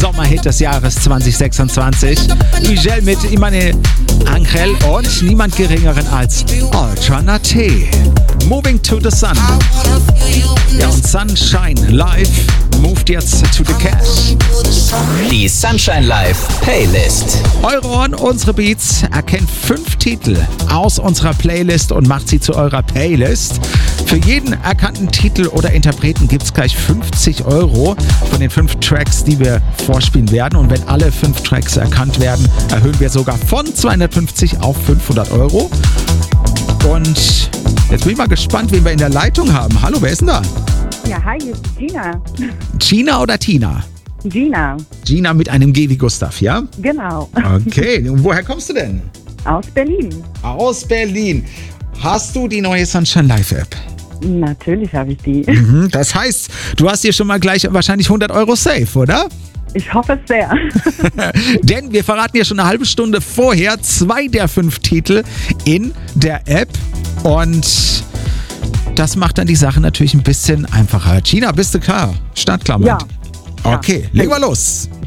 Sommerhit des Jahres 2026. Ugel mit Imane Angel und niemand geringeren als Ultra T. Moving to the Sun. Ja, und Sunshine Live moved jetzt to the Cash. Die Sunshine Live Playlist. Euron, unsere Beats, erkennt 5 Titel aus unserer Playlist und macht sie zu eurer Playlist. Für jeden erkannten Titel oder Interpreten gibt es gleich 50 € von den 5 Tracks, die wir vorspielen werden. Und wenn alle 5 Tracks erkannt werden, erhöhen wir sogar von 250 auf 500 €. Und jetzt bin ich mal gespannt, wen wir in der Leitung haben. Hallo, wer ist denn da? Ja, hi, hier ist Gina. Gina oder Tina? Gina, Gina mit einem G wie Gustav, ja? genau. Okay, und woher kommst du denn? Aus Berlin. Aus Berlin. Hast du die neue Sunshine Live App? Natürlich habe ich die. Das heißt, du hast hier schon mal gleich wahrscheinlich 100 € safe, oder? Ich hoffe es sehr. Denn wir verraten ja schon eine halbe Stunde vorher 2 der 5 Titel in der App. Und das macht dann die Sache natürlich ein bisschen einfacher. Gina, bist du klar? Startklar, Ja. Okay, legen wir los.